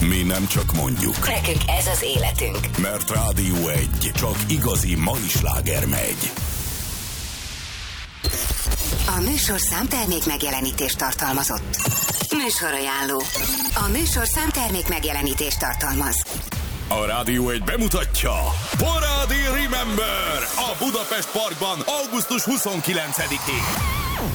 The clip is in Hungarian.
Mi nem csak mondjuk. Nekünk ez az életünk. Mert Rádió 1 csak igazi mai sláger megy. A műsorszám termék megjelenítést tartalmazott. Műsorajánló. A műsorszám termék megjelenítést tartalmaz. A Rádió 1 bemutatja Parádi Remember a Budapest Parkban augusztus 29-én.